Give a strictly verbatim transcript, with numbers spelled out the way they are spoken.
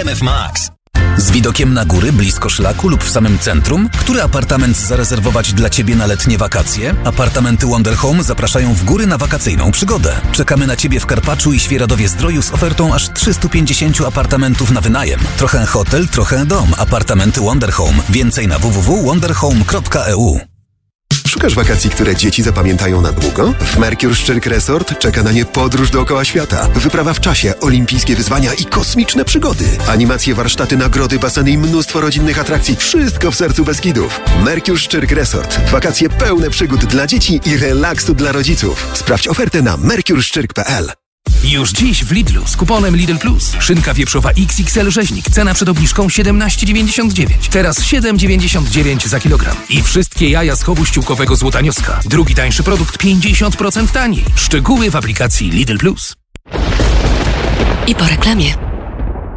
M F Max. Z widokiem na góry, blisko szlaku lub w samym centrum? Który apartament zarezerwować dla Ciebie na letnie wakacje? Apartamenty Wonder Home zapraszają w góry na wakacyjną przygodę. Czekamy na Ciebie w Karpaczu i Świeradowie-Zdroju z ofertą aż trzystu pięćdziesięciu apartamentów na wynajem. Trochę hotel, trochę dom. Apartamenty Wonder Home. Więcej na w w w kropka wonderhome kropka e u. Szukasz wakacji, które dzieci zapamiętają na długo? W Mercure Szczyrk Resort czeka na nie podróż dookoła świata. Wyprawa w czasie, olimpijskie wyzwania i kosmiczne przygody. Animacje, warsztaty, nagrody, baseny i mnóstwo rodzinnych atrakcji. Wszystko w sercu Beskidów. Mercure Szczyrk Resort. Wakacje pełne przygód dla dzieci i relaksu dla rodziców. Sprawdź ofertę na mercure szczyrk kropka p l. Już dziś w Lidlu z kuponem Lidl Plus. Szynka wieprzowa X X L rzeźnik. Cena przed obniżką siedemnaście dziewięćdziesiąt dziewięć. Teraz siedem dziewięćdziesiąt dziewięć za kilogram. I wszystkie jaja z chowu ściółkowego Złotanioska. Drugi tańszy produkt pięćdziesiąt procent taniej. Szczegóły w aplikacji Lidl Plus. I po reklamie.